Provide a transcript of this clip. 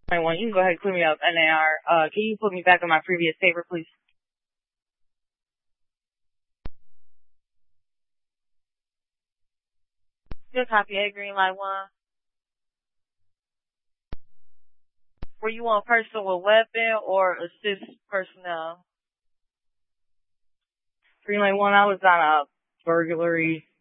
One, you can go ahead and clear me up. NAR, can you put me back on my previous paper, please? Good copy, A Green Light 1. Were you on person with weapon or assist personnel? Green Light 1, I was on a burglary.